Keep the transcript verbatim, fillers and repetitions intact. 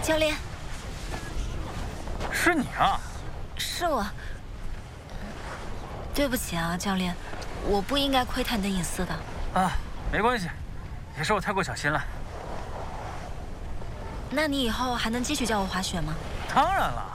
教练， 是你啊？ 是我。对不起啊，教练，我不应该窥探你的隐私的。 啊，没关系，也是我太过小心了。 那你以后还能继续教我滑雪吗？ 当然了，